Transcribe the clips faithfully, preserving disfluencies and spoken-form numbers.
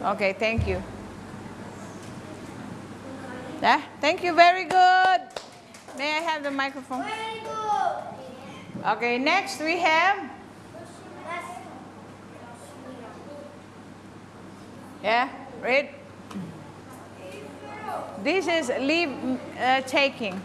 Okay, thank you. Yeah, thank you, very good. May I have the microphone? Very good. Okay, next we have. Yeah, read. This is leave uh, taking.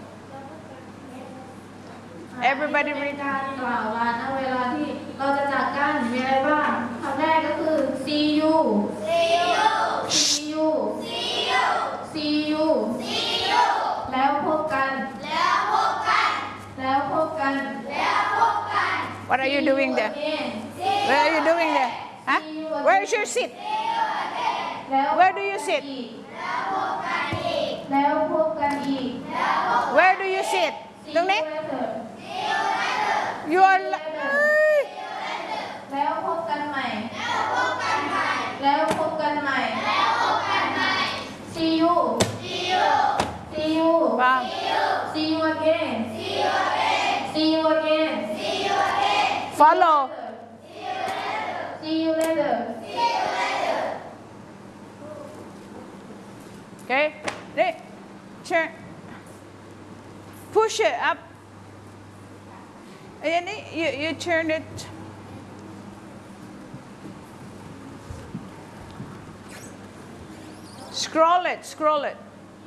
Everybody read. การกล่าวลาณเวลาที่เราจะจากกันมีอะไรบ้างคำแรกก็คือ see you See you. see you See you. see you See you. แล้วพบกันแล้วพบกันแล้วพบกันแล้วพบกัน What are you doing there? again Where are you doing there? Huh? Where is your seat? แล้ว Where do you sit? แล้วพบกันอีกแล้วพบกันอีกแล้วพบ Where do you sit? see ตรง you นี้ later You are. แล้วพบกันใหม่แล้วพบกันใหม่แล้วพบกันใหม่แล้วพบกันใหม่ see you See you. see you Wow. see you again See you again. see you again See you again. Follow. see you later See you later. Okay. Ready? Turn. Push it up. And then you, you turn it. Scroll it, scroll it.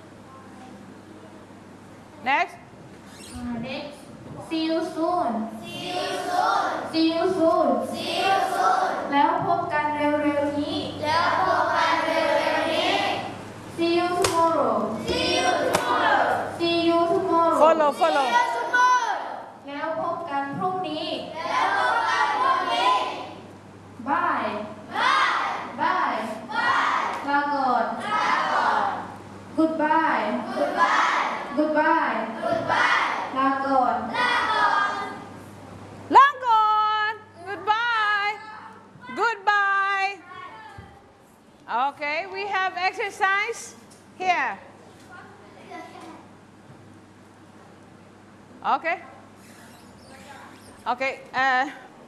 Next. Uh, next see you soon See you soon. see you soon See you soon. แล้วพบกันเร็วๆนี้แล้วพบกันเร็วๆนี้ see you tomorrow See you tomorrow. see you tomorrow Follow, follow. See you tomorrow. แล้วพบกันพรุ่งนี้แล้วพบกันพรุ่งนี้ bye Bye. bye Bye. ลาก่อนลาก่อน goodbye Goodbye. goodbye Goodbye. ลาก่อนลาก่อน Long gone. Goodbye. Goodbye. Okay, we have exercise here. Okay. Okay. Uh,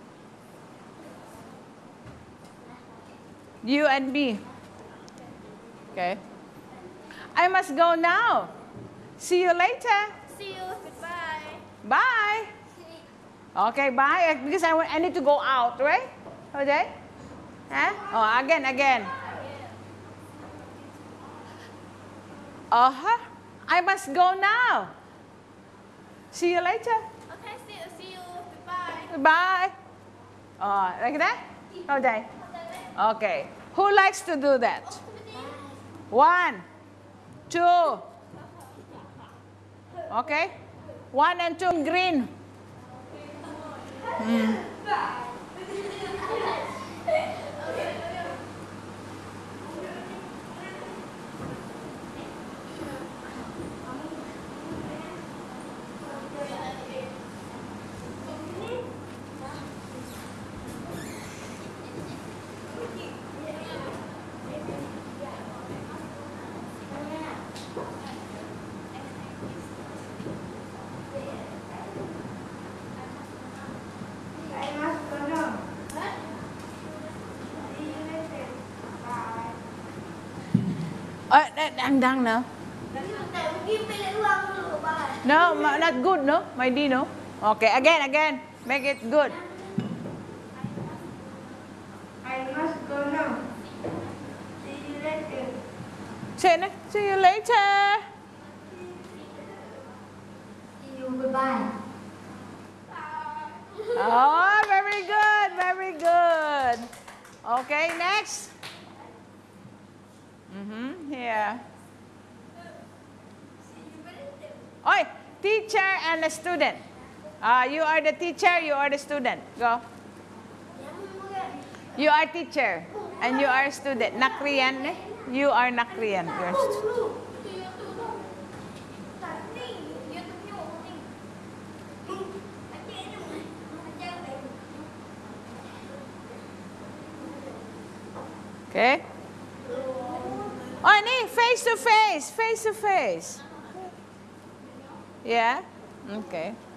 you and me. Okay. I must go now. See you later. See you. Goodbye. Bye. Okay, bye. Because I, want- I need to go out, right? Okay? Huh? Oh, again, again. Uh-huh. I must go now. See you later. Okay. See you. See you. Goodbye. Bye. Oh, like that? Okay. Okay. Who likes to do that? One, two. Okay? One and two green. Mm. I must go now. เอ้ยดังๆ no? แต่เมื่อกี้ไม่ได้วางหรือว่า No, ma- not good, no? My D, no? Okay, again, again. Make it good. I must go now. See you later. Say it. See you later. See you. Goodbye. Oh, very good, very good. Okay, next. Mm-hmm, here. Oi, teacher and a student. Uh, you are the teacher, you are the student. Go. You are teacher and you are student. Nakriyan, eh? You are Nakriyan. You're stu- Okay. Oh, nee, face to face, face to face. Yeah? Okay.